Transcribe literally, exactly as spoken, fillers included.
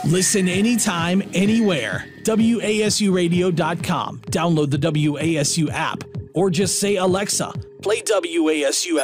Listen anytime, anywhere. W A S U radio dot com. Download the W A S U app or just say, Alexa, play W A S U